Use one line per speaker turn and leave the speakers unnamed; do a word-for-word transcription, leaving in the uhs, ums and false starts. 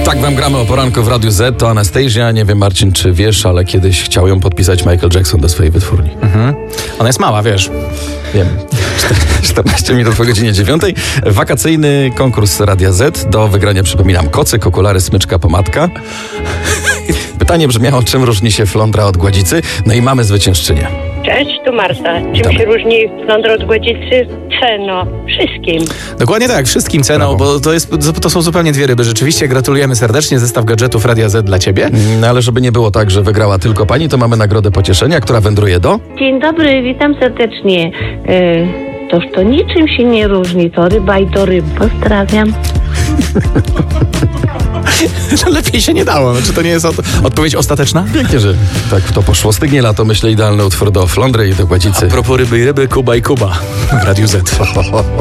Tak wam gramy o poranku w Radiu Z, to Anastasia. Nie wiem, Marcin, czy wiesz, ale kiedyś chciał ją podpisać Michael Jackson do swojej wytwórni.
Mhm. Ona jest mała, wiesz.
Wiem. czternaście minut po godzinie dziewiątej. Wakacyjny konkurs Radia Z. Do wygrania, przypominam, kocyk, okulary, smyczka, pomadka. Pytanie brzmiało, czym różni się flądra od gładzicy? No i mamy zwyciężczynię.
Cześć, tu Marta. Czym
Witamy.
się różni flądra od gładzicy? Ceno. Wszystkim.
Dokładnie tak, wszystkim ceną,
Brawo.
bo to, jest, to są zupełnie dwie ryby. Rzeczywiście gratulujemy serdecznie. Zestaw gadżetów Radia Z dla ciebie.
No ale żeby nie było tak, że wygrała tylko pani, to mamy nagrodę pocieszenia, która wędruje do...
Dzień dobry, witam serdecznie. E, toż to niczym się nie różni, to ryba i to ryba. Pozdrawiam.
Lepiej się nie dało. No, czy to nie jest od, odpowiedź ostateczna?
Pięknie, że tak w to poszło. Stygnie lato, myślę, idealny utwór do flądry i do gładzicy.
A propos ryby i ryby, Kuba i Kuba w Radiu Z.